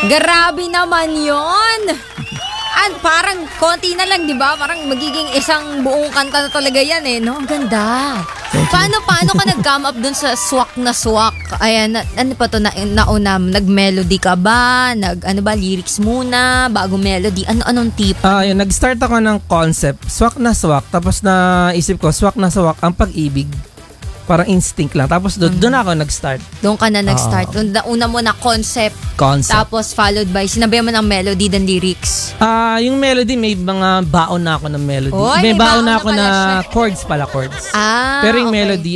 Grabe naman yon. At parang konti na lang, di ba? Parang magiging isang buong kanta na talaga yan eh, no? Ang ganda. Paano ka nag-come up dun sa swak na swak? Ayan, ano pa to, nauna, nag-melody ka ba? Lyrics muna, bago melody? Anong tipo? Yun, nag-start ako ng concept, swak na swak, tapos naisip ko, swak na swak, ang pag-ibig. Parang instinct lang. Tapos doon ako nag-start. Doon ka na nag-start. Una mo na concept. Tapos followed by, sinabihan mo ng melody then lyrics. Yung melody, may mga baon na ako ng melody. Oy, may baon na ako pala na siya. chords. Ah, Pero yung okay. melody,